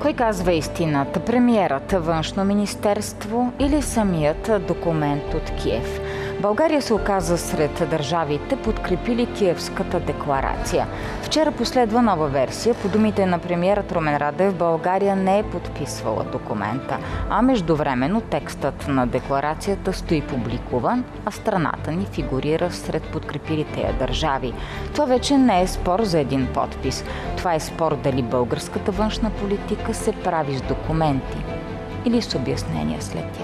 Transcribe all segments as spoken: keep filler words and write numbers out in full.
Кой казва истината? Премиерът, Външно министерство или самият документ от Киев? България се оказа сред държавите, подкрепили Киевската декларация. Вчера последва нова версия. По думите на премиерът Румен Радев, България не е подписвала документа, а междувременно текстът на декларацията стои публикуван, а страната ни фигурира сред подкрепилите я държави. Това вече не е спор за един подпис. Това е спор дали българската външна политика се прави с документи или с обяснения след тях.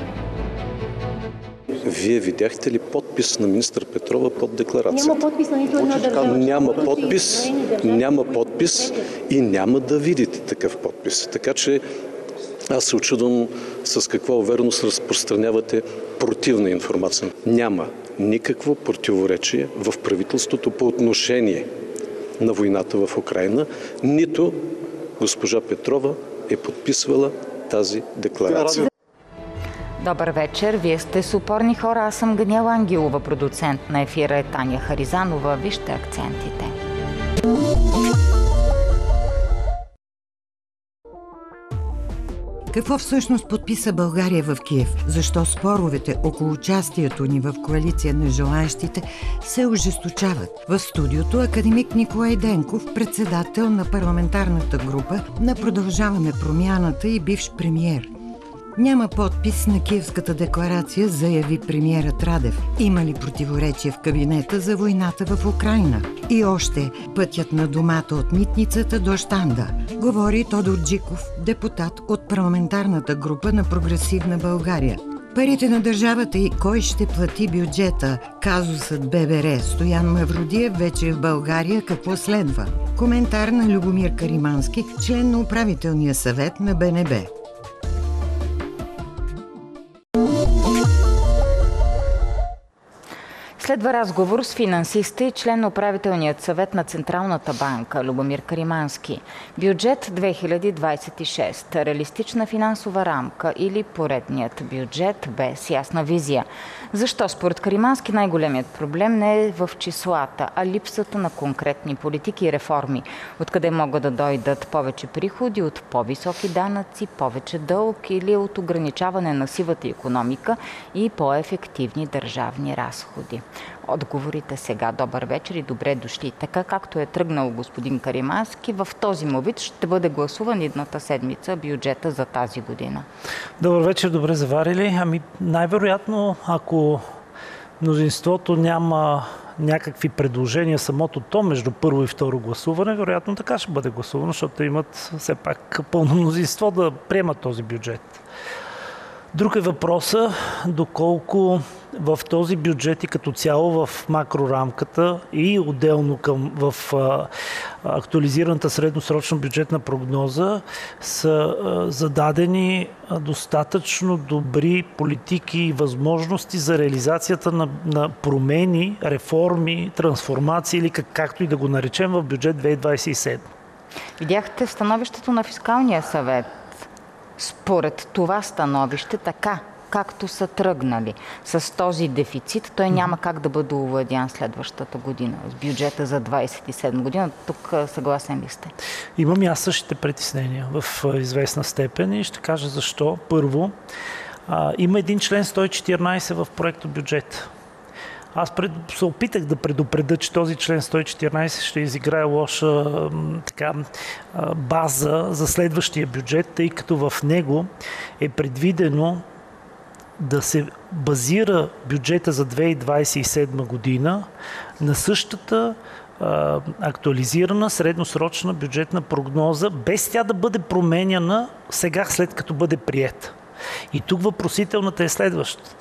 Вие видяхте ли подпис на министър Петрова под декларация? Няма подпис на нито една държава. Няма подпис, няма подпис и няма да видите такъв подпис. Така че аз се очудвам с каква увереност разпространявате противна информация. Няма никакво противоречие в правителството по отношение на войната в Украйна, нито госпожа Петрова е подписвала тази декларация. Добър вечер, вие сте с упорни хора, аз съм Ганиела Ангелова, продуцент на ефира е Таня Харизанова. Вижте акцентите. Какво всъщност подписа България в Киев? Защо споровете около участието ни в коалиция на желаещите се ожесточават? В студиото академик Николай Денков, председател на парламентарната група на Продължаваме промяната и бивш премиер. Няма подпис на Киевската декларация, заяви премиерът Радев. Има ли противоречие в кабинета за войната в Украйна? И още пътят на домата от митницата до щанда. Говори Тодор Джиков, депутат от парламентарната група на Прогресивна България. Парите на държавата и кой ще плати бюджета? Казусът ББР. Стоян Мавродиев вече е в България. Какво следва? Коментар на Любомир Каримански, член на управителния съвет на БНБ. Следва разговор с финансиста и член на управителният съвет на Централната банка Любомир Каримански. Бюджет две хиляди двадесет и шеста. Реалистична финансова рамка или поредният бюджет без ясна визия. Защо според Каримански най-големият проблем не е в числата, а липсата на конкретни политики и реформи? Откъде могат да дойдат повече приходи, от по-високи данъци, повече дълг или от ограничаване на сивата икономика и по-ефективни държавни разходи? Отговорите сега. Добър вечер и добре дошли. Така както е тръгнал господин Каримански, в този му вид ще бъде гласуван едната седмица бюджета за тази година. Добър вечер, добре заварили. Ами най-вероятно, ако мнозинството няма някакви предложения самото то между първо и второ гласуване, вероятно така ще бъде гласувано, защото имат все пак пълно мнозинство да приемат този бюджет. Друг е въпроса доколко в този бюджет и като цяло в макрорамката и отделно към, в а, актуализираната средносрочна бюджетна прогноза са а, зададени а, достатъчно добри политики и възможности за реализацията на, на промени, реформи, трансформации или как, както и да го наречем в бюджет две хиляди двадесет и седма. Видяхте становището на Фискалния съвет. Според това становище, така както са тръгнали с този дефицит, той няма как да бъде овладян следващата година с бюджета за двадесет и седма година. Тук съгласен ли сте? Имам и аз същите притеснения в известна степен и ще кажа защо. Първо, а, има един член сто и четиринадесет в проекта бюджет. Аз пред, се опитах да предупредя, че този член сто и четиринадесет ще изиграе лоша така, база за следващия бюджет, тъй като в него е предвидено да се базира бюджета за две хиляди двадесет и седма година на същата а, актуализирана средносрочна бюджетна прогноза, без тя да бъде променяна сега, след като бъде приета. И тук въпросителната е следващата.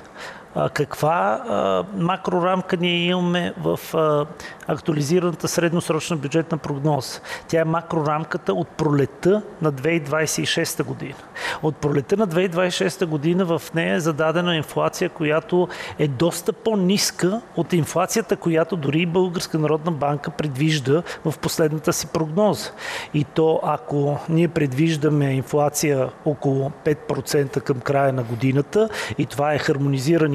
Каква а, макрорамка ние имаме в а, актуализираната средносрочна бюджетна прогноза? Тя е макрорамката от пролетта на две хиляди двадесет и шеста година. От пролетта на две хиляди двадесет и шеста година в нея е зададена инфлация, която е доста по-ниска от инфлацията, която дори и Българска народна банка предвижда в последната си прогноза. И то, ако ние предвиждаме инфлация около пет процента към края на годината и това е хармонизирания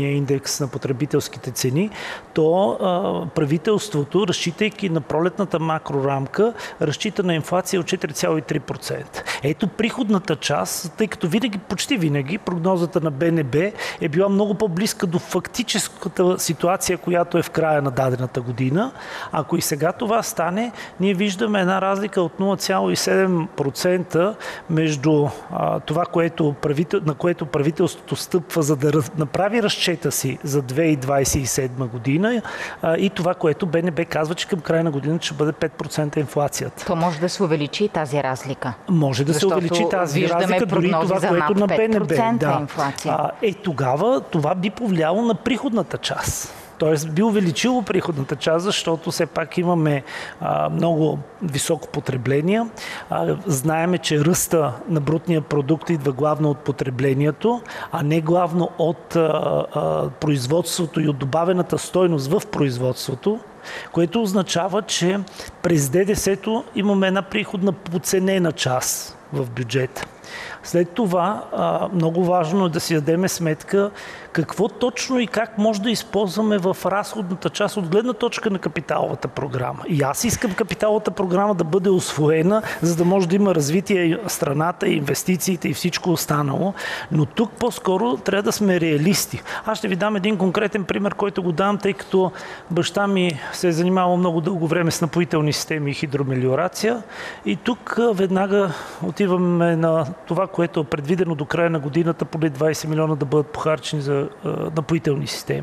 годишния индекс на потребителските цени, то а, правителството, разчитайки на пролетната макрорамка, разчита на инфлация от четири цяло и три процента. Ето приходната част, тъй като винаги, почти винаги, прогнозата на Б Н Б е била много по-близка до фактическата ситуация, която е в края на дадената година. Ако и сега това стане, ние виждаме една разлика от нула цяло и седем процента между а, това, което правител, на което правителството стъпва, за да раз, направи разчета си за две хиляди двадесет и седма година а, и това, което Б Н Б казва, че към края на годината ще бъде пет процента инфлацията. То може да се увеличи тази разлика. Може да Защото се увеличи тази разлика, дори това, което на Б Н Б. Да. Инфлация. А, е, тогава това би повлияло на приходната част. Тоест би увеличило приходната част, защото все пак имаме а, много високо потребление. А, знаеме, че ръста на брутния продукт идва главно от потреблението, а не главно от а, а, производството и от добавената стойност в производството, което означава, че през Д Д С-то имаме една приходна подценена част в бюджета. След това много важно е да си дадем сметка какво точно и как може да използваме в разходната част от гледна точка на капиталовата програма. И аз искам капиталовата програма да бъде усвоена, за да може да има развитие страната, инвестициите и всичко останало. Но тук по-скоро трябва да сме реалисти. Аз ще ви дам един конкретен пример, който го дам, тъй като баща ми се е занимавал много дълго време с напоителни системи и хидромелиорация. И тук веднага отиваме на това, което е предвидено до края на годината, поне двадесет милиона да бъдат похарчени за напоителни системи.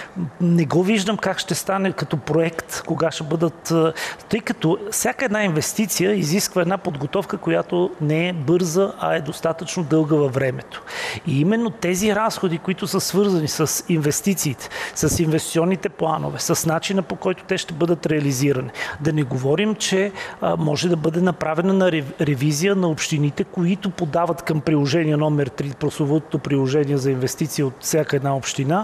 Не го виждам как ще стане като проект, кога ще бъдат... Тъй като всяка една инвестиция изисква една подготовка, която не е бърза, а е достатъчно дълга във времето. И именно тези разходи, които са свързани с инвестициите, с инвестиционните планове, с начина, по който те ще бъдат реализирани. Да не говорим, че може да бъде направена на ревизия на общините, които подават към приложение номер три, прословутото приложение за инвестиции от всяка една община.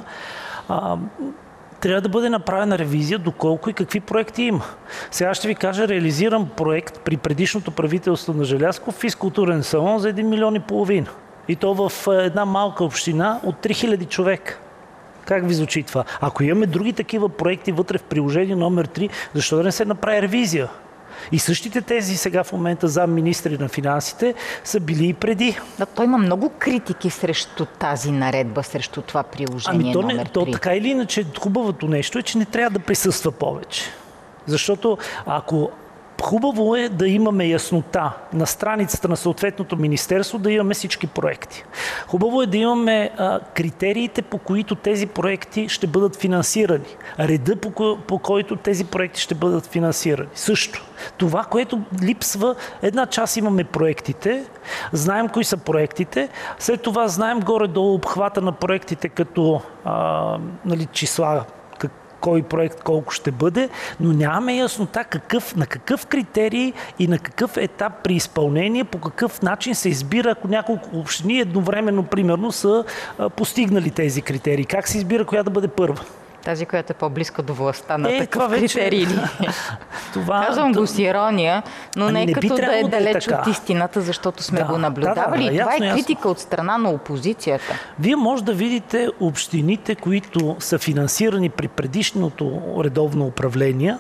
А, трябва да бъде направена ревизия доколко и какви проекти има. Сега ще ви кажа, реализиран проект при предишното правителство на Желязков, физкултурен салон за един милион и половина. И то в една малка община от три хиляди човека. Как ви звучи това? Ако имаме други такива проекти вътре в приложение номер три, защо да не се направи ревизия? И същите тези сега в момента замминистри на финансите са били и преди. Да, той има много критики срещу тази наредба, срещу това приложение ами то номер не, три. То така или иначе хубавото нещо е, че не трябва да присъства повече. Защото ако хубаво е да имаме яснота на страницата на съответното министерство, да имаме всички проекти. Хубаво е да имаме а, критериите, по които тези проекти ще бъдат финансирани. Реда, по, ко- по който тези проекти ще бъдат финансирани. Също. Това, което липсва, една част имаме проектите, знаем кои са проектите, след това знаем горе-долу обхвата на проектите като а, нали, числа, кой проект колко ще бъде, но нямаме яснота какъв, на какъв критерий и на какъв етап при изпълнение, по какъв начин се избира, ако няколко общини едновременно, примерно, са а, постигнали тези критерии. Как се избира коя да бъде първа? Тази, която е по-близка до властта на е, такъв вече... критерий. това... Казвам го с ирония, но ами не, не като да е далеч да е от истината, защото сме да, го наблюдавали. Да, да, да, и това ясно, е критика ясно. от страна на опозицията. Вие може да видите общините, които са финансирани при предишното редовно управление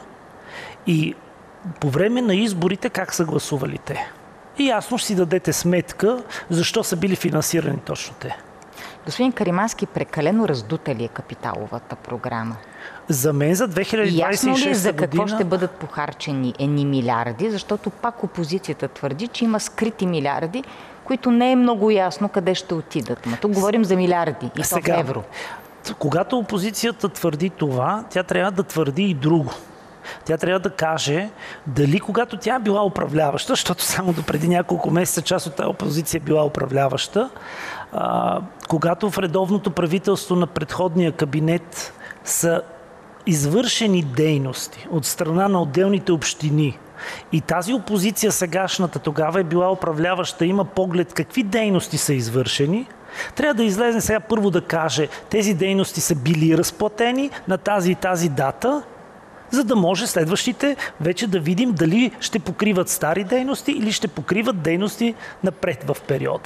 и по време на изборите как са гласували те. И ясно ще си дадете сметка защо са били финансирани точно те. Господин Каримански, прекалено раздута ли е капиталовата програма? За мен за две хиляди двадесет и шеста ясно ли е за какво година... ще бъдат похарчени едни милиарди, защото пак опозицията твърди, че има скрити милиарди, които не е много ясно къде ще отидат. Но тук говорим за милиарди и то в евро. Когато опозицията твърди това, тя трябва да твърди и друго. Тя трябва да каже дали когато тя е била управляваща, защото само до преди няколко месеца част от тази опозиция е била управляваща, а, когато в редовното правителство на предходния кабинет са извършени дейности от страна на отделните общини и тази опозиция сегашната тогава е била управляваща, има поглед какви дейности са извършени, трябва да излезе сега първо да каже тези дейности са били разплатени на тази и тази дата, за да може следващите вече да видим дали ще покриват стари дейности или ще покриват дейности напред в периода.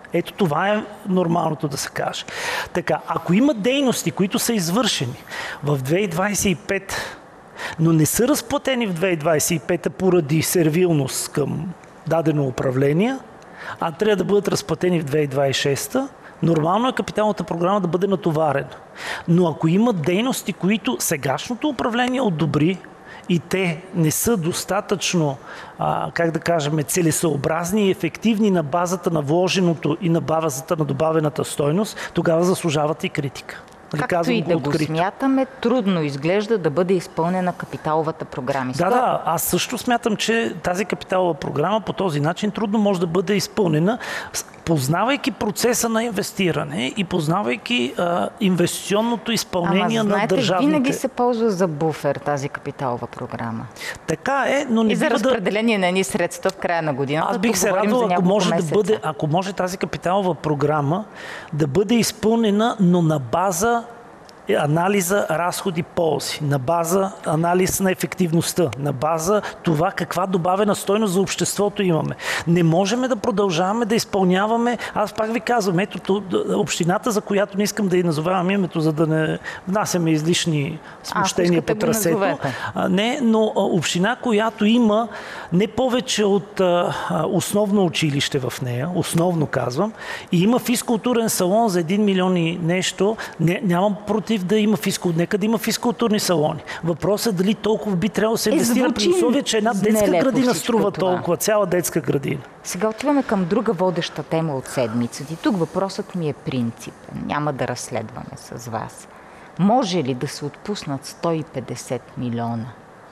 Ето това е нормалното да се каже. Така, ако има дейности, които са извършени в две хиляди двадесет и пета, но не са разплатени в две хиляди двадесет и пета поради сервилност към дадено управление, а трябва да бъдат разплатени в две хиляди двадесет и шеста, нормално е капиталната програма да бъде натоварена. Но ако има дейности, които сегашното управление одобри и те не са достатъчно, а, как да кажем, целесъобразни и ефективни на базата на вложеното и на базата на добавената стойност, тогава заслужават и критика. Както и да го смятаме, трудно изглежда да бъде изпълнена капиталовата програма. Да, да, аз също смятам, че тази капиталова програма по този начин трудно може да бъде изпълнена, познавайки процеса на инвестиране и познавайки а, инвестиционното изпълнение Ама, знаете, на държавните... винаги се ползва за буфер тази капиталова програма. Така е, но не и за разпределение да... на едни средства в края на годината. Аз бих се радвал, ако може да бъде, ако може тази капиталова програма да бъде изпълнена, но на база анализа разходи-ползи, на база анализ на ефективността, на база това каква добавена стойност за обществото имаме. Не можем да продължаваме да изпълняваме, аз пак ви казвам, ето общината, за която не искам да я назовавам името, за да не внасяме излишни смущения по трасето. Не, но община, която има не повече от а, основно училище в нея, основно казвам, и има физкултурен салон за един милион и нещо, не, нямам против да има физкултурни, нека да има физкултурни салони. Въпросът е дали толкова би трябвало да се инвестира е, при условие, че една детска градина струва това. Толкова, цяла детска градина. Сега отиваме към друга водеща тема от седмицата. И тук въпросът ми е принципен. Няма да разследваме с вас. Може ли да се отпуснат сто и петдесет милиона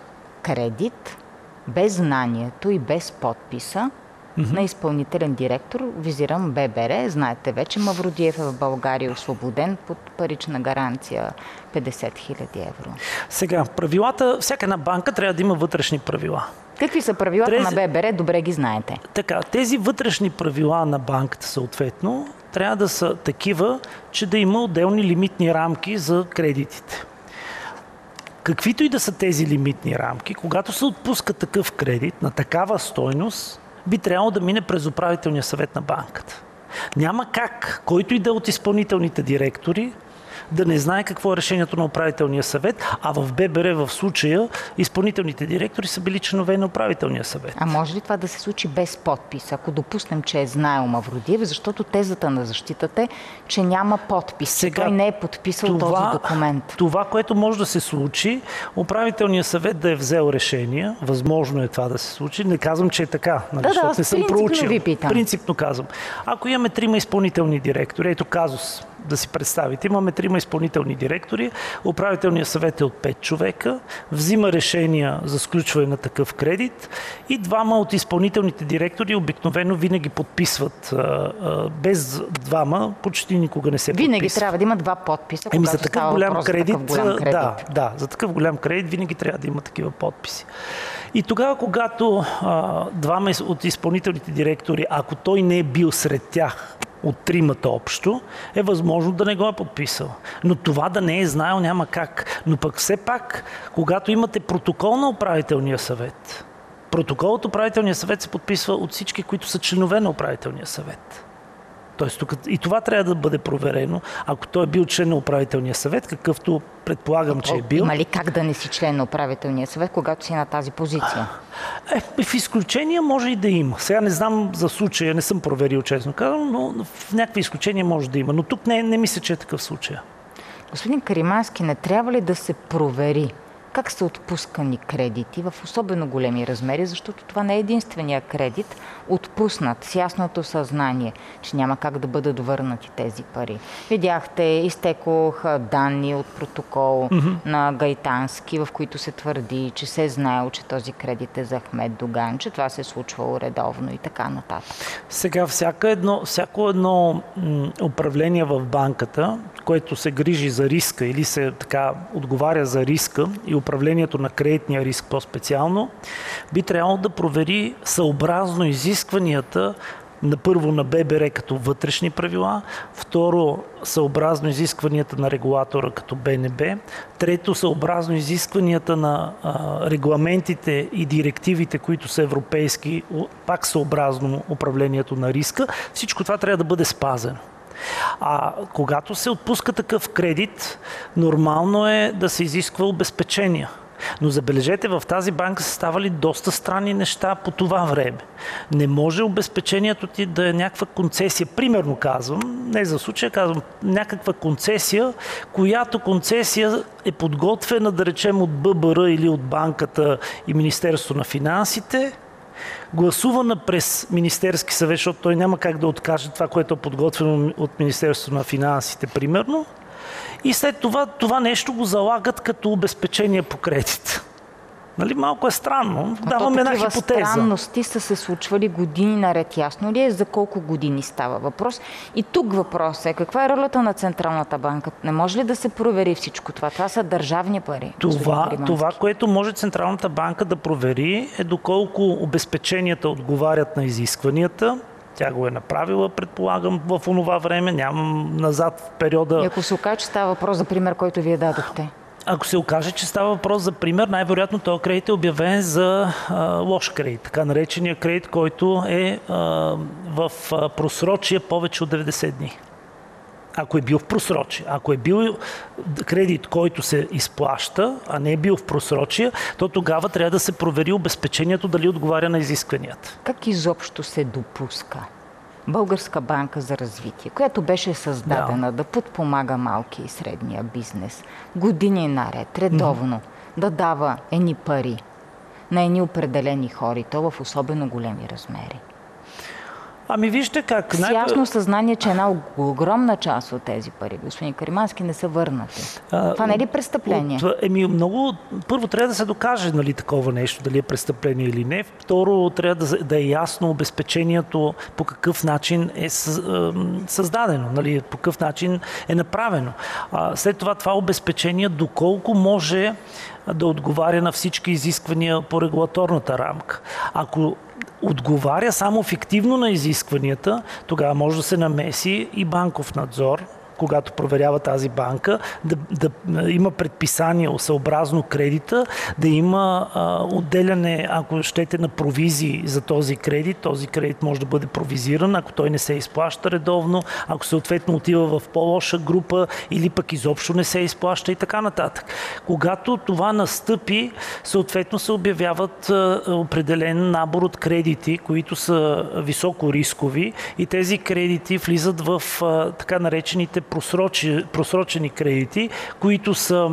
кредит без знанието и без подписа Mm-hmm. на изпълнителен директор, визирам Б Б Р. Знаете вече, Мавродиев е в България освободен под парична гаранция петдесет хиляди евро. Сега, правилата, всяка една банка трябва да има вътрешни правила. Какви са правилата Трез... на Б Б Р? Добре ги знаете. Така, тези вътрешни правила на банката съответно трябва да са такива, че да има отделни лимитни рамки за кредитите. Каквито и да са тези лимитни рамки, когато се отпуска такъв кредит на такава стойност, би трябвало да мине през управителния съвет на банката. Няма как, който и да от изпълнителните директори, да не знае какво е решението на управителния съвет, а в Б Б Р в случая изпълнителните директори са били членове на управителния съвет. А може ли това да се случи без подпис, ако допуснем, че е знаел Мавродиев, защото тезата на защитата е, че няма подпис, Сега, той не е подписал това, този документ. Това, което може да се случи, управителният съвет да е взел решение, възможно е това да се случи, не казвам, че е така, нали, да, защото да, не съм проучил. Ви питам. Принципно казвам. Ако имаме трима изпълнителни директори, ето казус, да си представите, имаме трима изпълнителни директори, управителният съвет е от пет човека, взима решения за сключване на такъв кредит и двама от изпълнителните директори обикновено винаги подписват. Без двама почти никога не се подписва. Винаги трябва да има два подписа, Еми, за такъв голям кредит, за такъв голям кредит. Да, да, за такъв голям кредит винаги трябва да има такива подписи. И тогава, когато а, двама от изпълнителните директори, ако той не е бил сред тях, от тримата общо, е възможно да не го е подписал. Но това да не е знаел няма как. Но пък все пак, когато имате протокол на управителния съвет, протокол от управителния съвет се подписва от всички, които са членове на управителния съвет. Тоест, тук и това трябва да бъде проверено. Ако той е бил член на управителния съвет, какъвто предполагам, че е бил. Има ли как да не си член на управителния съвет, когато си на тази позиция? Е, в изключения може и да има. Сега не знам за случая, не съм проверил, честно казвам, но в някакви изключения може да има. Но тук не, не мисля, че е такъв случай. Господин Каримански, не трябва ли да се провери как са отпускани кредити в особено големи размери, защото това не е единствения кредит, отпуснат с ясното съзнание, че няма как да бъдат върнати тези пари. Видяхте, изтекоха данни от протокол mm-hmm. на Гайтански, в които се твърди, че се е знаел, че този кредит е за Ахмед Доган, че това се е случвало редовно и така нататък. Сега, всяко едно, всяко едно м, управление в банката, което се грижи за риска или се така отговаря за риска и управлението на кредитния риск по-специално, би трябвало да провери съобразно изискванията На първо на ББР като вътрешни правила, второ съобразно изискванията на регулатора като БНБ, трето съобразно изискванията на а, регламентите и директивите, които са европейски, пак съобразно управлението на риска. Всичко това трябва да бъде спазено. А когато се отпуска такъв кредит, нормално е да се изисква обезпечения. Но забележете, в тази банка са ставали доста странни неща по това време. Не може обезпечението ти да е някаква концесия. Примерно казвам, не за случая, казвам някаква концесия, която концесия е подготвена, да речем, от ББР или от банката и Министерство на финансите, гласувана през Министерски съвет, защото той няма как да откаже това, което е подготвено от Министерство на финансите, примерно. И след това това нещо го залагат като обезпечение по кредит. Нали, малко е странно. Даваме една хипотеза. Такива странности са се случвали години наред. Ясно ли е за колко години става въпрос? И тук въпрос е, каква е ролята на Централната банка? Не може ли да се провери всичко това? Това са държавни пари. Това, това, което може Централната банка да провери, е доколко обезпеченията отговарят на изискванията. Тя го е направила, предполагам, в онова време, нямам назад в периода. И ако се окаже, че става въпрос за пример, който вие дадохте? Ако се окаже, че става въпрос за пример, най-вероятно този кредит е обявен за а, лош кредит, така наречения кредит, който е а, в а, просрочие повече от деветдесет дни. Ако е бил в просрочие, ако е бил кредит, който се изплаща, а не е бил в просрочие, то тогава трябва да се провери обезпечението дали отговаря на изискванията. Как изобщо се допуска Българска банка за развитие, която беше създадена да, да подпомага малки и средния бизнес, години наред, редовно, mm-hmm. да дава едни пари на едни определени хора, и то в особено големи размери? Ами вижте как... С ясно съзнание, че една огромна част от тези пари, господин Каримански, не са върнати. А, това не е ли престъпление? От, еми много... Първо трябва да се докаже, нали, такова нещо, дали е престъпление или не. Второ, трябва да, да е ясно обезпечението по какъв начин е създадено, нали, по какъв начин е направено. А, след това това обезпечение доколко може да отговаря на всички изисквания по регулаторната рамка. Ако отговаря само фиктивно на изискванията, тогава може да се намеси и банков надзор, когато проверява тази банка, да, да има предписание съобразно кредита, да има а, отделяне, ако щете, на провизии за този кредит. Този кредит може да бъде провизиран, ако той не се изплаща редовно, ако съответно отива в по-лоша група или пък изобщо не се изплаща и така нататък. Когато това настъпи, съответно се обявяват а, определен набор от кредити, които са високо рискови, и тези кредити влизат в а, така наречените Просрочи, просрочени кредити, които са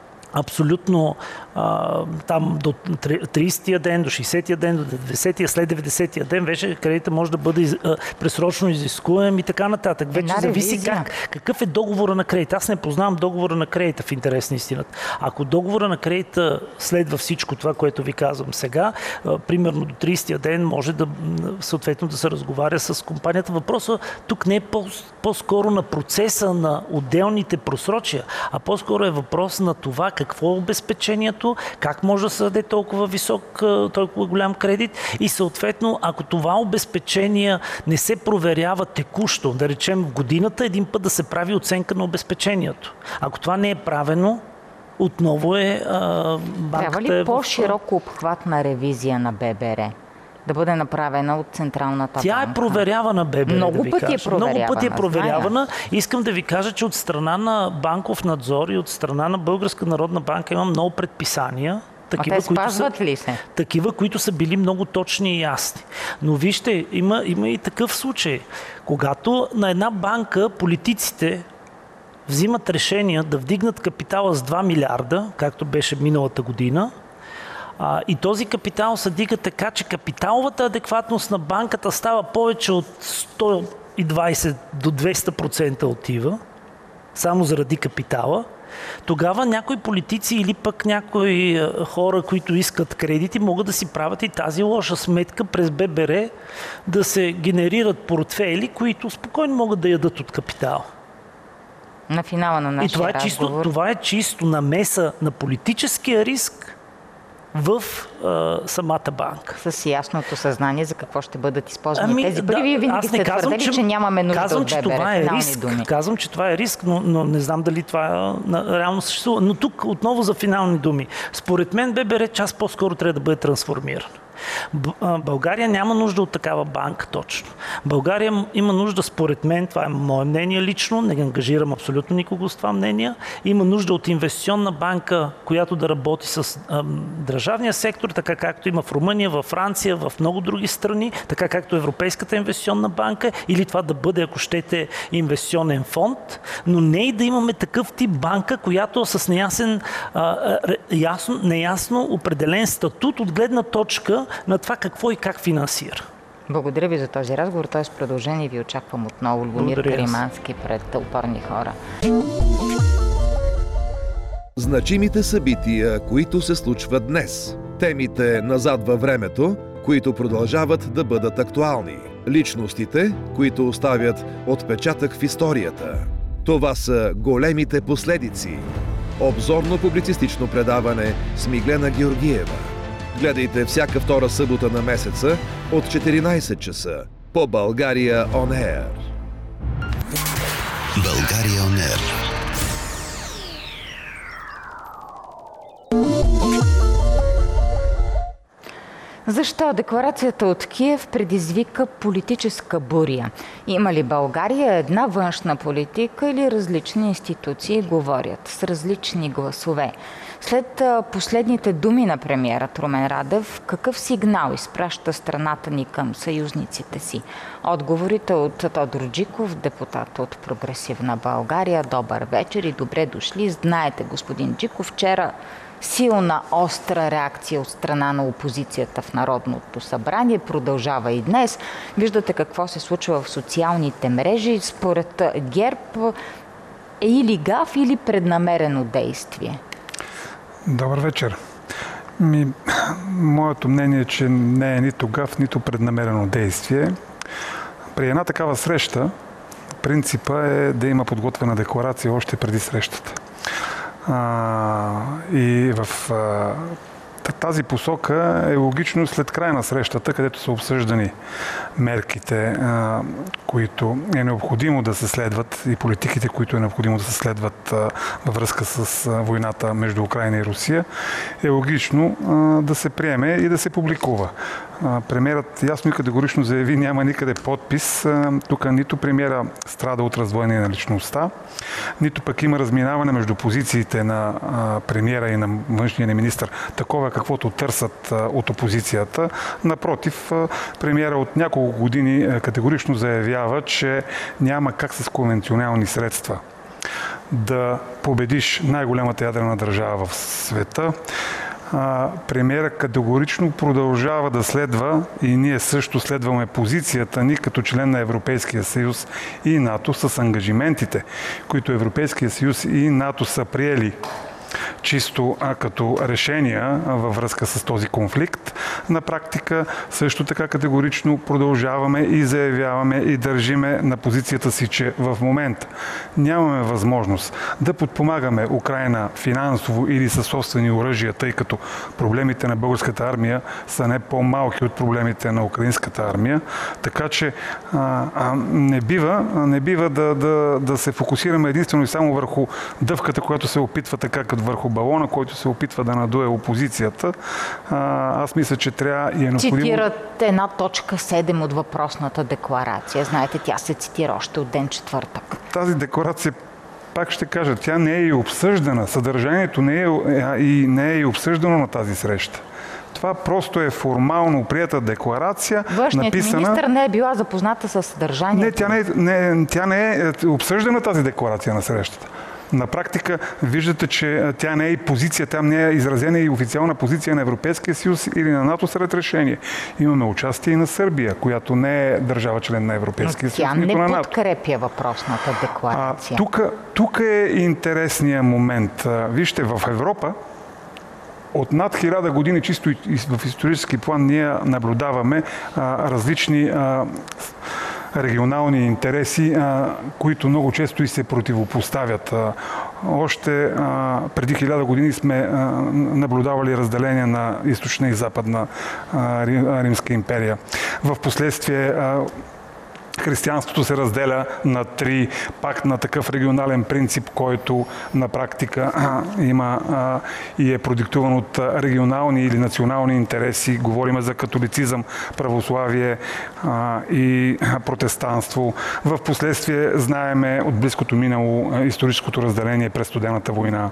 абсолютно а, там до тридесетия ден, до шейсетия ден, до деветдесетия, след деветдесетия ден вече кредита може да бъде а, пресрочно изискуем и така нататък. Вече зависи как, какъв е договора на кредита. Аз не познавам договора на кредита, в интерес на истината. Ако договора на кредита следва всичко това, което ви казвам сега, а, примерно до тридесетия ден може да съответно да се разговаря с компанията. Въпросът тук не е по, по-скоро на процеса на отделните просрочия, а по-скоро е въпрос на това какво е обезпечението, как може да се даде толкова висок, толкова голям кредит и съответно, ако това обезпечение не се проверява текущо, да речем в годината, един път да се прави оценка на обезпечението. Ако това не е правено, отново е а, банката... Трябва ли по-широко обхватна ревизия на ББР да бъде направена от Централната Тя банка? Тя е проверявана, ББР, Много да ви пъти кажа. е проверявана. Много пъти е проверявана. Зная. Искам да ви кажа, че от страна на банков надзор и от страна на Българска народна банка има много предписания. Такива, а те спазват които ли са, се? Такива, които са били много точни и ясни. Но вижте, има, има и такъв случай. Когато на една банка политиците взимат решения да вдигнат капитала с два милиарда, както беше миналата година, А, и този капитал се дига така, че капиталовата адекватност на банката става повече от сто и двадесет до двеста процента отива, само заради капитала. Тогава някои политици или пък някои хора, които искат кредити, могат да си правят и тази лоша сметка през ББР да се генерират портфейли, които спокойно могат да ядат от капитала. На финала на нашия И това е, чисто, това е чисто намеса на политическия риск в а, самата банка. С ясното съзнание за какво ще бъдат използвани ами, тези пари. Да, вие винаги сте твърдели, че, че нямаме нужда казвам, от че ББР. Това е финални риск. думи. Казвам, че това е риск, но, но не знам дали това реално съществува. Но тук отново за финални думи. Според мен ББР час по-скоро трябва да бъде трансформиран. България няма нужда от такава банка точно. България има нужда, според мен, това е мое мнение лично, не ангажирам абсолютно никого с това мнение, има нужда от инвестиционна банка, която да работи с а, държавния сектор, така както има в Румъния, във Франция, в много други страни, така както Европейската инвестиционна банка, или това да бъде, ако щете, инвестиционен фонд, но не и да имаме такъв тип банка, която с неясен, а, ясно, неясно определен статут от гледна точка на това какво и как финансира. Благодаря ви за този разговор. Той е с продължение и ви очаквам отново. Любомир Каримански пред Опорни хора. Значимите събития, които се случват днес. Темите назад във времето, които продължават да бъдат актуални. Личностите, които оставят отпечатък в историята. Това са големите последици. Обзорно-публицистично предаване с Миглена Георгиева. Гледайте всяка втора събота на месеца от четиринайсет часа по България On Air. България On Air. Защо декларацията от Киев предизвика политическа буря? Има ли България една външна политика или различни институции говорят с различни гласове? След последните думи на премиера Румен Радев, какъв сигнал изпраща страната ни към съюзниците си? Отговорите от Тодор Джиков, депутат от Прогресивна България. Добър вечер и добре дошли. Знаете, господин Джиков, вчера силна, остра реакция от страна на опозицията в Народното събрание продължава и днес. Виждате какво се случва в социалните мрежи. Според ГЕРБ е или гаф, или преднамерено действие. Добър вечер. Ми, моето мнение е, че не е нито гаф, нито преднамерено действие. При една такава среща принципа е да има подготвена декларация още преди срещата. А, и в а, тази посока е логично след края на срещата, където са обсъждани мерките, а, които е необходимо да се следват и политиките, които е необходимо да се следват а, във връзка с а, войната между Украйна и Русия, е логично а, да се приеме и да се публикува. А, премиерът ясно и категорично заяви, няма никъде подпис. А, тук нито премиера страда от раздвоение на личността, нито пък има разминаване между позициите на а, премиера и на външния ни министър, такова каквото търсят а, от опозицията. Напротив, а, премиера от няколко години а, категорично заявява, че няма как с конвенционални средства да победиш най-голямата ядрена държава в света. Премиера категорично продължава да следва и ние също следваме позицията ни като член на Европейския съюз и НАТО с ангажиментите, които Европейския съюз и НАТО са приели чисто а, като решения а, във връзка с този конфликт. На практика също така категорично продължаваме и заявяваме и държиме на позицията си, че в момента нямаме възможност да подпомагаме Украйна финансово или със собствени оръжия, тъй като проблемите на българската армия са не по-малки от проблемите на украинската армия. Така че а, а, не бива, не бива да, да, да се фокусираме единствено и само върху дъвката, която се опитва така като върху балона, който се опитва да надуе опозицията. А, аз мисля, че трябва и е необходимо... Цитират една точка седем от въпросната декларация. Знаете, тя се цитира още от ден четвъртък. Тази декларация, пак ще кажа, тя не е и обсъждана. Съдържанието не е и, не е и обсъждано на тази среща. Това просто е формално прията декларация. Външният написана... министър не е била запозната с съдържанието. Не, тя не, не, тя не е обсъждана тази декларация на срещата. На практика виждате, че тя не е и позиция, там не е изразена и официална позиция на Европейския съюз или на НАТО сред решение. Имаме участие и на Сърбия, която не е държава член на Европейския съюз, нито на НАТО. Тя не подкрепя въпросната декларация. Тук е интересният момент. Вижте, в Европа от над хиляда години, чисто и в исторически план, ние наблюдаваме а, различни а, регионални интереси, които много често и се противопоставят. Още преди хиляда години сме наблюдавали разделение на източна и западна Римска империя. В последствие християнството се разделя на три, пак на такъв регионален принцип, който на практика а, има а, и е продиктуван от регионални или национални интереси. Говорим за католицизъм, православие а, и протестанство. В последствие знаеме от близкото минало историческото разделение през Студената война.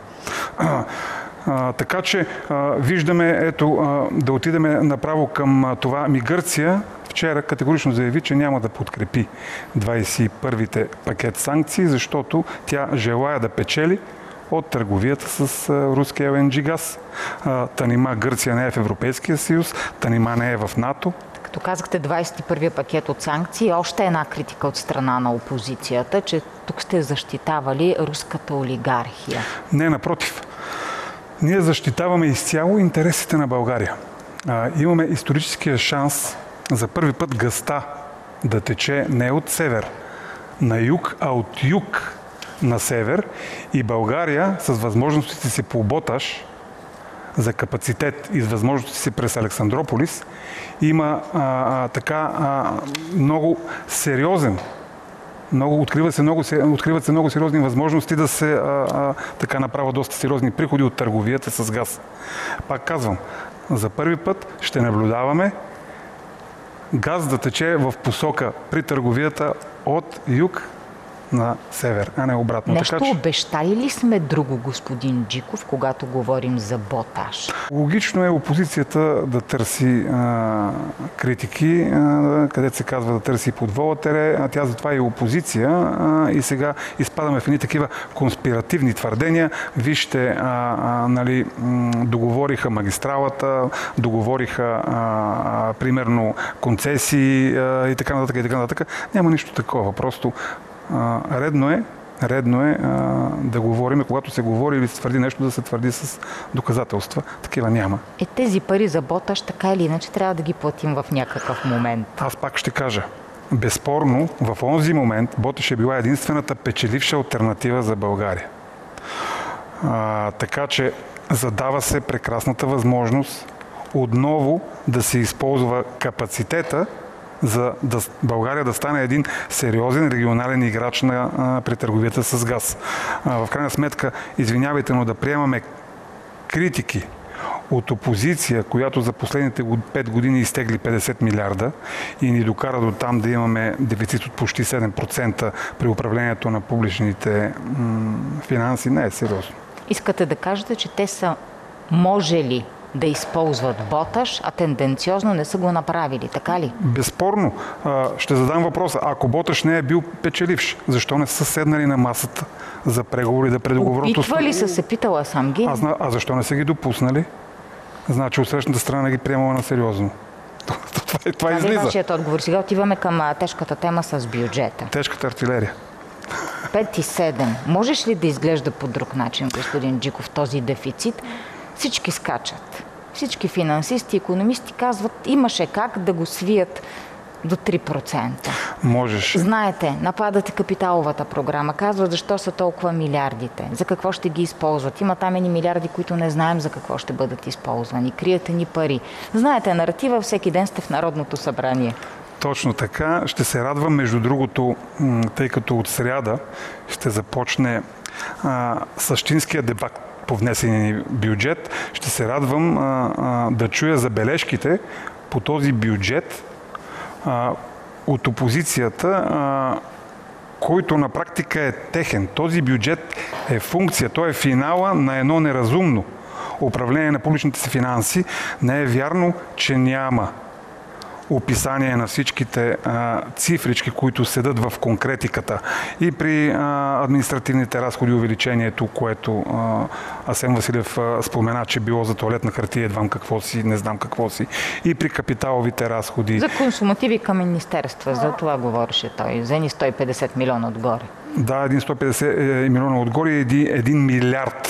А, така че а, виждаме, ето, а, да отидем направо към а, това. Ми Гърция вчера категорично заяви, че няма да подкрепи двадесет и първите пакет санкции, защото тя желая да печели от търговията с руския Ел Ен Джи газ. Та нима Гърция не е в Европейския съюз, та нима не е в НАТО. Като казахте двадесет и първия пакет от санкции, още една критика от страна на опозицията, че тук сте защитавали руската олигархия. Не, напротив. Ние защитаваме изцяло интересите на България. А, имаме историческия шанс за първи път газта да тече не от север на юг, а от юг на север, и България с възможностите си по Боташ за капацитет и с възможностите си през Александрополис има а, а, така а, много сериозен, много, откриват, се много, откриват се много сериозни възможности да се а, а, така направят доста сериозни приходи от търговията с газ. Пак казвам, за първи път ще наблюдаваме газ да тече в посока при търговията от юг на север, а не обратно. Нещо така, че... обещали ли сме друго, господин Джиков, когато говорим за Боташ? Логично е опозицията да търси а, критики, а, където се казва да търси под вола тере, а тя затова е опозиция, а, и сега изпадаме в едни такива конспиративни твърдения. Вижте, а, а, нали, договориха магистралата, договориха а, а, примерно концесии а, и така нататък, и така нататък. Няма нищо такова, просто Uh, редно е, редно е uh, да говорим, когато се говори или се твърди нещо, да се твърди с доказателства. Такива няма. Е, тези пари за Боташ така или иначе трябва да ги платим в някакъв момент. Аз пак ще кажа. Безспорно, в онзи момент Боташ е била единствената печеливша алтернатива за България. Uh, така че задава се прекрасната възможност отново да се използва капацитета, за да България да стане един сериозен регионален играч на, а, при търговията с газ. А, в крайна сметка, извинявайте, но да приемаме критики от опозиция, която за последните пет години изтегли петдесет милиарда и ни докара до там да имаме дефицит от почти седем процента при управлението на публичните м- финанси, не е сериозно. Искате да кажете, че те са можели да използват Боташ, а тенденциозно не са го направили, така ли? Безспорно. Ще задам въпроса. Ако Боташ не е бил печеливш, защо не са седнали на масата за преговори да предоговорят? Опитвали са се, питала съм ги. А, а защо не са ги допуснали? Значи от срещната страна ги приемала на сериозно. Това, това, това излиза. Това е вашият отговор. Сега отиваме към тежката тема с бюджета. Тежката артилерия. пет и седем. Можеш ли да изглежда по друг начин, господин Джиков, този дефицит? Всички скачат. Всички финансисти, икономисти казват, имаше как да го свият до три процента. Можеш. Знаете, нападате капиталовата програма, казват защо са толкова милиардите, за какво ще ги използват. Има там едни милиарди, които не знаем за какво ще бъдат използвани. Криете ни пари. Знаете, наратива, всеки ден сте в Народното събрание. Точно така. Ще се радвам, между другото, тъй като от сряда ще започне а, същинския дебат по внесения бюджет. Ще се радвам а, а, да чуя забележките по този бюджет а, от опозицията, а, който на практика е техен. Този бюджет е функция, той е финала на едно неразумно управление на публичните си финанси. Не е вярно, че няма описание на всичките а, цифрички, които седат в конкретиката. И при а, административните разходи увеличението, което а, Асен Василев а, спомена, че било за тоалетна хартия, едвам какво си, не знам какво си. И при капиталовите разходи. За консумативи към министерства, за това говореше той. За едни сто и петдесет милиона отгоре. Да, един сто и петдесет милиона отгоре и един, един милиард,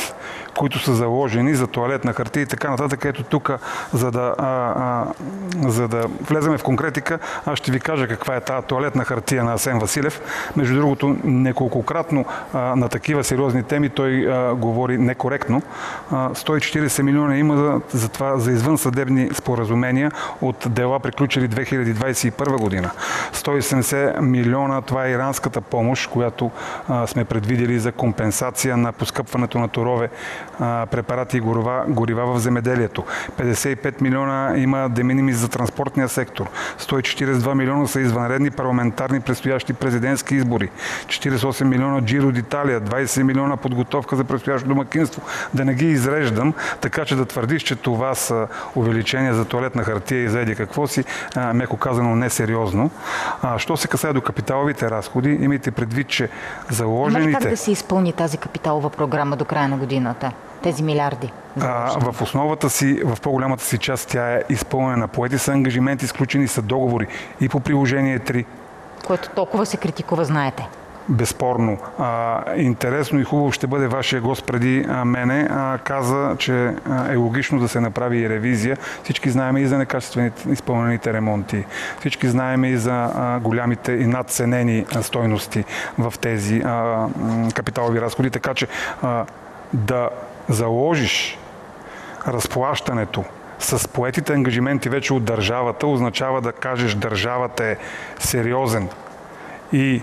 които са заложени за тоалетна хартия и така нататък. Ето тук, за да, а, а, за да влеземе в конкретика, аз ще ви кажа каква е тази тоалетна хартия на Асен Василев. Между другото, неколкократно а, на такива сериозни теми той а, говори некоректно. А, сто и четиридесет милиона има за, за това, за извънсъдебни споразумения от дела, приключили две хиляди двадесет и първа година. сто и седемдесет милиона, това е иранската помощ, която а, сме предвидели за компенсация на поскъпването на торове, а, препарати и горива, горива в земеделието. петдесет и пет милиона има де минимис за транспортния сектор. сто и четиридесет и два милиона са извънредни парламентарни предстоящи президентски избори. четиридесет и осем милиона Джиро d'Италия, двадесет милиона подготовка за предстоящо домакинство. Да не ги изреждам, така че да твърдиш, че това са увеличения за тоалетна хартия и за еди какво си, а, меко казано несериозно. А, що се касае до капиталовите разходи, имайте предвид, че заложените... Има ли как да се изпълни тази капиталова програма до края на годината? Тези милиарди? А, в основата си, в по-голямата си част тя е изпълнена. Поети са ангажименти, изключени са договори и по приложение три. Което толкова се критикува, знаете. Безспорно. А, интересно и хубаво ще бъде вашия гост преди а, мене. А, каза, че а, е логично да се направи и ревизия. Всички знаем и за некачествените изпълнените ремонти. Всички знаем и за а, голямите и надценени а, стойности в тези а, м, капиталови разходи. Така че а, да заложиш разплащането с поетите ангажименти вече от държавата, означава да кажеш, държавата е сериозен и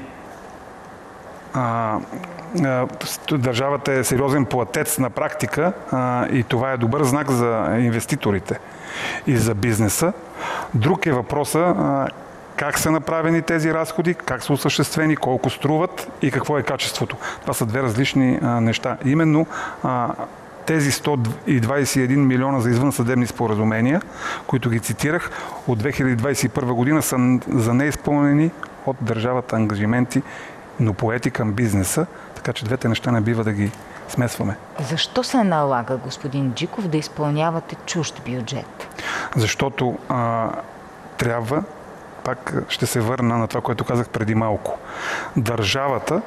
а, а, държавата е сериозен платец на практика а, и това е добър знак за инвеститорите и за бизнеса. Друг е въпроса а, как са направени тези разходи, как са осъществени, колко струват и какво е качеството. Това са две различни а, неща. Именно а, тези сто и двадесет и един милиона за извънсъдебни споразумения, които ги цитирах, от две хиляди двадесет и първа година са за неизпълнени от държавата ангажименти, но поети към бизнеса, така че двете неща не бива да ги смесваме. Защо се налага, господин Джиков, да изпълнявате чужд бюджет? Защото а, трябва, пак ще се върна на това, което казах преди малко. Държавата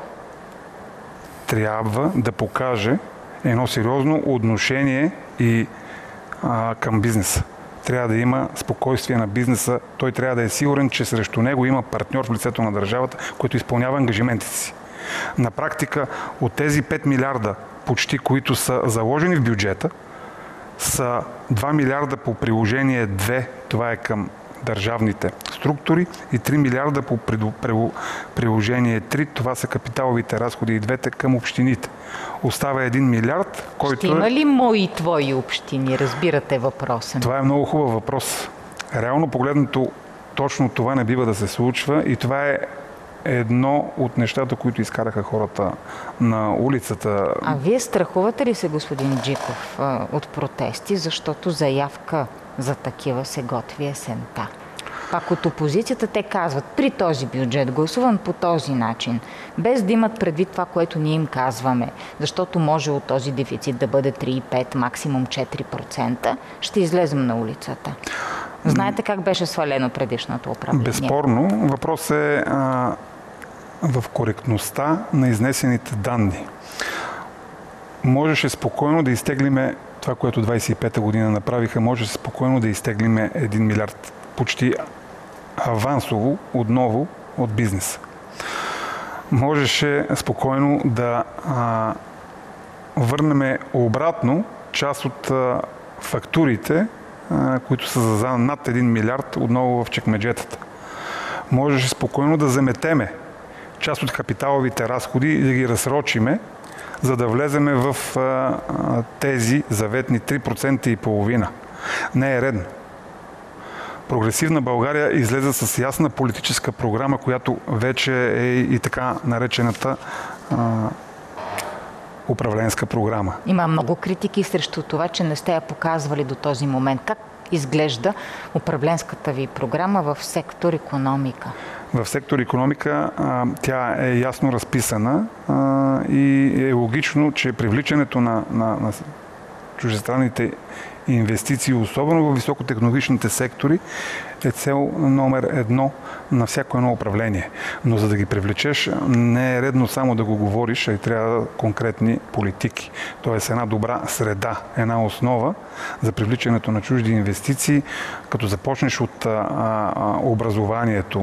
трябва да покаже едно сериозно отношение и а, към бизнеса. Трябва да има спокойствие на бизнеса. Той трябва да е сигурен, че срещу него има партньор в лицето на държавата, който изпълнява ангажиментите си. На практика от тези пет милиарда почти, които са заложени в бюджета, са два милиарда по приложение две, това е към държавните структури, и три милиарда по приложение три, това са капиталовите разходи и двете към общините. Остава един милиард, който... Ще има ли мои и твои общини? Разбирате въпроса. Това е много хубав въпрос. Реално погледнато, точно това не бива да се случва и това е едно от нещата, които изкараха хората на улицата. А вие страхувате ли се, господин Джиков, от протести, защото заявка за такива се готви есента? Пак от опозицията те казват, при този бюджет, гласуван по този начин, без да имат предвид това, което ние им казваме, защото може от този дефицит да бъде три и пет, максимум четири процента, ще излезем на улицата. Знаете как беше свалено предишното управление? Безспорно. Въпрос е а, в коректността на изнесените данни. Можеше спокойно да изтеглиме това, което двадесет и пета година направиха, можеше спокойно да изтеглиме един милиард почти авансово отново от бизнеса. Можеше спокойно да а, върнем обратно част от а, фактурите, а, които са за над един милиард отново в чекмеджетата. Можеше спокойно да заметеме част от капиталовите разходи и да ги разсрочиме, за да влеземе в а, тези заветни три процента и половина. Не е редно. Прогресивна България излезе с ясна политическа програма, която вече е и така наречената а, управленска програма. Има много критики срещу това, че не сте я показвали до този момент. Как изглежда управленската ви програма в сектор икономика? В сектор икономика а, тя е ясно разписана а, и е логично, че привличането на, на, на чуждестранните инвестиции, особено в високотехнологичните сектори, е цел номер едно на всяко едно управление. Но за да ги привлечеш, не е редно само да го говориш, а и трябва конкретни политики. Тоест една добра среда, една основа за привличането на чужди инвестиции, като започнеш от а, а, образованието,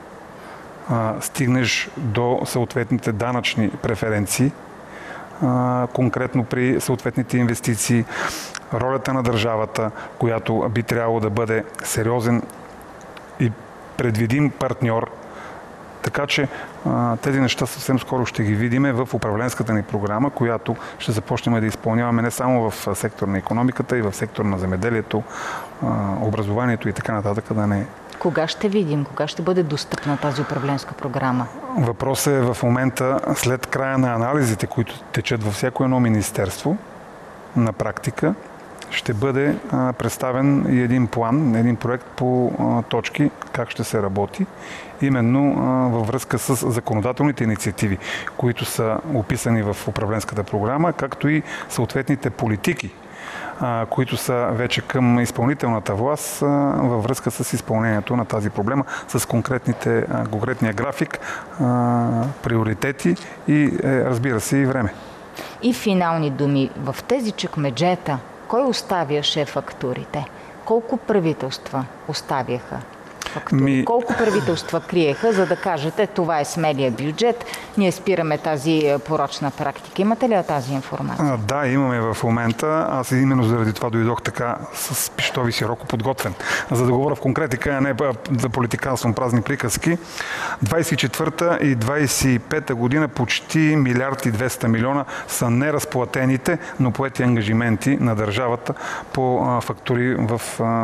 а, стигнеш до съответните данъчни преференции, а, конкретно при съответните инвестиции, ролята на държавата, която би трябвало да бъде сериозен и предвидим партньор. Така че а, тези неща съвсем скоро ще ги видим в управленската ни програма, която ще започнем да изпълняваме не само в сектор на икономиката, и в сектор на земеделието, а, образованието и така нататък. Да не... Кога ще видим? Кога ще бъде достъпна тази управленска програма? Въпросът е в момента, след края на анализите, които течат във всяко едно министерство, на практика, ще бъде а, представен и един план, един проект по а, точки, как ще се работи, именно а, във връзка с законодателните инициативи, които са описани в управленската програма, както и съответните политики, а, които са вече към изпълнителната власт а, във връзка с изпълнението на тази проблема, с конкретните, а, конкретния график, а, приоритети и, е, разбира се, и време. И финални думи. В тези чекмеджета кой оставяше фактурите? Колко правителства оставяха фактури? Ми... Колко правителства криеха, за да кажете, това е смелия бюджет, ние спираме тази порочна практика? Имате ли тази информация? А, да, имаме в момента. Аз именно заради това дойдох така с пищови широко подготвен. За да говоря в конкретика, а не да политиканствам празни приказки. двайсет и четвърта и двайсет и пета година почти милиард и двеста милиона са неразплатените, но поети ангажименти на държавата по а, фактури в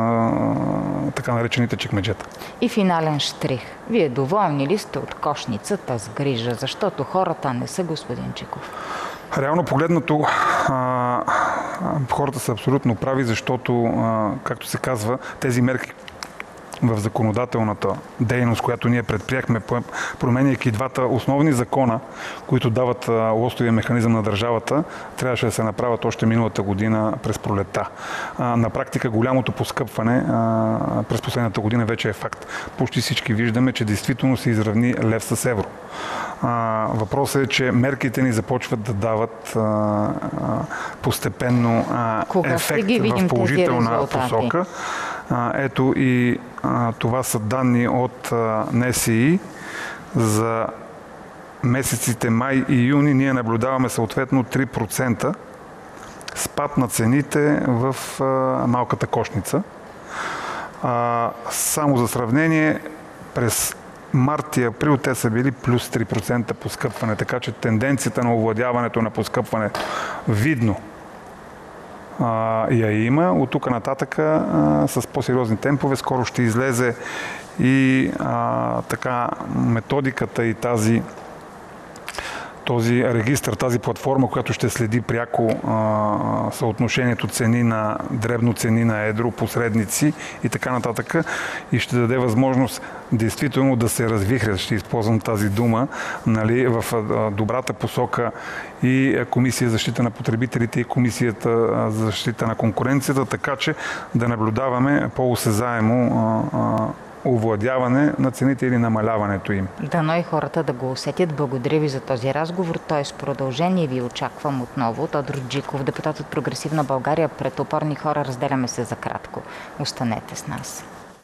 а, така наречените чекмеджета. И финален штрих. Вие доволни ли сте от кошницата с грижа? Защото хората не са, господин Чиков. Реално погледнато, а, хората са абсолютно прави, защото, а, както се казва, тези мерки в законодателната дейност, която ние предприехме, променяйки двата основни закона, които дават лостовия механизъм на държавата, трябваше да се направят още миналата година през пролетта. На практика голямото поскъпване през последната година вече е факт. Почти всички виждаме, че действително се изравни лев с евро. Въпросът е, че мерките ни започват да дават постепенно ефект в положителна посока. Ето и а, това са данни от а, Н С И. За месеците май и юни ние наблюдаваме съответно три процента спад на цените в а, малката кошница. А, само за сравнение, през март и април те са били плюс три процента поскъпване, така че тенденцията на овладяването на поскъпване видно Uh, я има. От тук нататък uh, с по-сериозни темпове скоро ще излезе и uh, така методиката и тази този регистър, тази платформа, която ще следи пряко а, съотношението цени на дребно, цени на едро, посредници и така нататък, и ще даде възможност действително да се развихрят, ще използвам тази дума, нали, в а, добрата посока и Комисия за защита на потребителите и Комисията за защита на конкуренцията, така че да наблюдаваме по-осезаемо а, а, овладяване на цените или намаляването им. Дано и хората да го усетят. Благодаря ви за този разговор. Той е с продължение. Ви очаквам отново. Тодор Джиков, депутат от Прогресивна България. Пред опорни хора разделяме се за кратко. Останете с нас.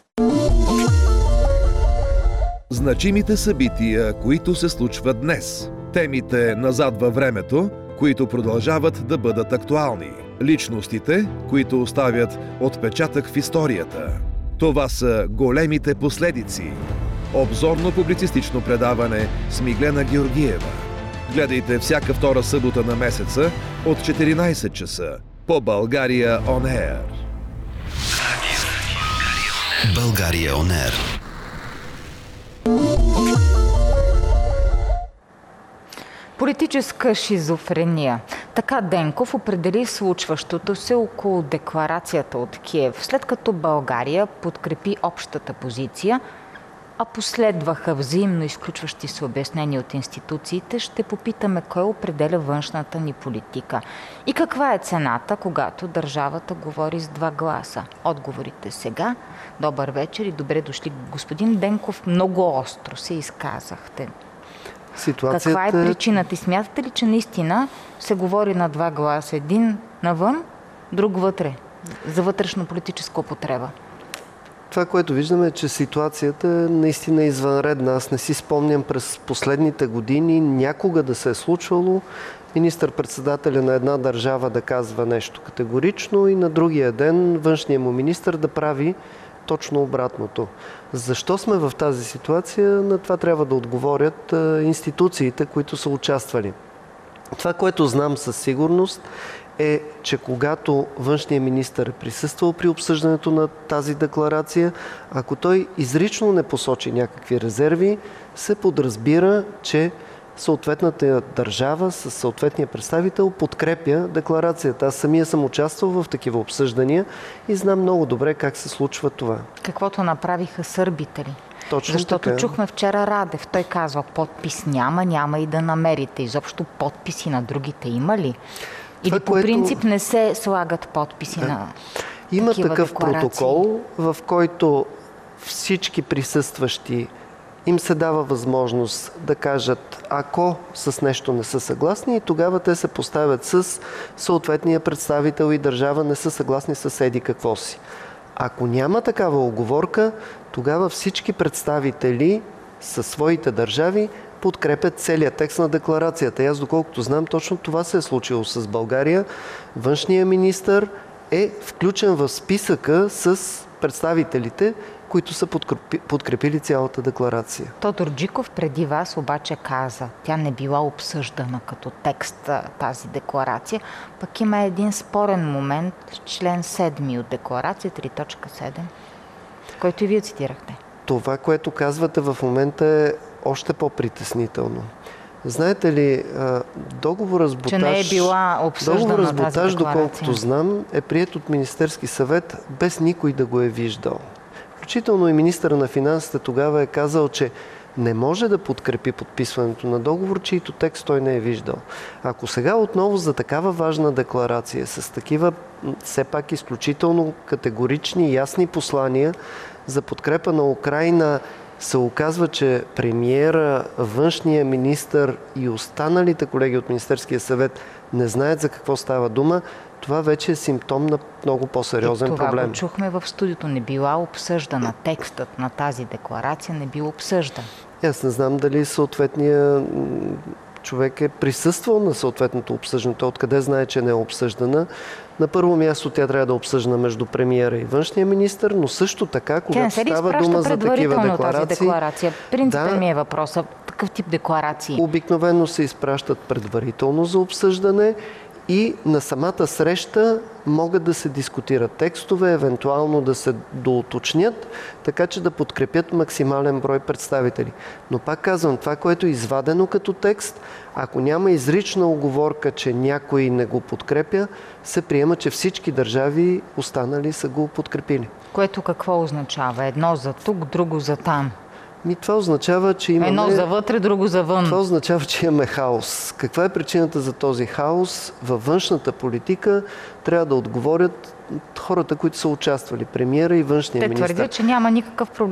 Значимите събития, които се случват днес. Темите назад във времето, които продължават да бъдат актуални. Личностите, които оставят отпечатък в историята. Това са големите последици. Обзорно-публицистично предаване с Миглена Георгиева. Гледайте всяка втора събота на месеца от четиринайсет часа по България Он Ер. България Он Ер. Политическа шизофрения. Така Денков определи случващото се около декларацията от Киев, след като България подкрепи общата позиция, а последваха взаимно изключващи се обяснения от институциите, ще попитаме кой определя външната ни политика и каква е цената, когато държавата говори с два гласа. Отговорите сега. Добър вечер и добре дошли. Господин Денков, много остро се изказахте. Ситуацията... Каква е причината? И смятате ли, че наистина се говори на два гласа? Един навън, друг вътре, за вътрешно-политическа употреба? Това, което виждаме, е, че ситуацията е наистина извънредна. Аз не си спомням през последните години някога да се е случвало министър-председателя на една държава да казва нещо категорично и на другия ден външният му министър да прави точно обратното. Защо сме в тази ситуация? На това трябва да отговорят институциите, които са участвали. Това, което знам със сигурност, е, че когато външният министър е присъствал при обсъждането на тази декларация, ако той изрично не посочи някакви резерви, се подразбира, че съответната държава със съответния представител подкрепя декларацията. Аз самия съм участвал в такива обсъждания и знам много добре как се случва това. Каквото направиха сърбите ли? Точно Защото така. чухме вчера Радев. Той казва, подпис няма, няма и да намерите. Изобщо подписи на другите има ли? Или това, по което... принцип не се слагат подписи да. на Има такива такъв декларации? протокол, в който всички присъстващи им се дава възможност да кажат, ако с нещо не са съгласни, и тогава те се поставят с съответния представител и държава не са съгласни с еди какво си. Ако няма такава уговорка, тогава всички представители със своите държави подкрепят целият текст на декларацията. И аз, доколкото знам, точно това се е случило с България. Външният министър е включен в списъка с представителите, които са подкрепили цялата декларация. Тодор Джиков преди вас обаче каза, тя не била обсъждана като текст тази декларация, пък има един спорен момент, член седми от декларация, три точка седем, който и вие цитирахте. Това, което казвате в момента е още по-притеснително. Знаете ли, договора с Ботаж... Че не е била обсъждана договора с тази Ботаж, декларация. доколкото знам, е приет от Министерски съвет без никой да го е виждал. Включително и министъра на финансите тогава е казал, че не може да подкрепи подписването на договор, чието текст той не е виждал. Ако сега отново за такава важна декларация, с такива все пак изключително категорични и ясни послания за подкрепа на Украйна, се оказва, че премиера, външния министър и останалите колеги от Министерския съвет не знаят за какво става дума, това вече е симптом на много по-сериозен това проблем. Това го чухме в студиото. Не била обсъждана. Текстът на тази декларация не бил обсъждан. Аз не знам дали съответният човек е присъствал на съответното обсъждане. Той откъде знае, че не е обсъждана. На първо място тя трябва да е обсъждана между премиера и външния министър, но също така, когато става дума за такива декларации... Тази декларация. Принципен да, ми е въпросът. Такъв тип декларации. Обикновено се изпращат предварително за обсъждане и на самата среща могат да се дискутират текстове, евентуално да се доуточнят, така че да подкрепят максимален брой представители. Но пак казвам, това, което е извадено като текст, ако няма изрична уговорка, че някой не го подкрепя, се приема, че всички държави останали са го подкрепили. Което какво означава? Едно за тук, друго за там. Ми, това означава, че имаме... Едно за вътре, друго за вън. Това означава, че имаме хаос. Каква е причината за този хаос? Във външната политика трябва да отговорят хората, които са участвали. Премиера и външния министър. Те твърдят, че няма никакъв проблем.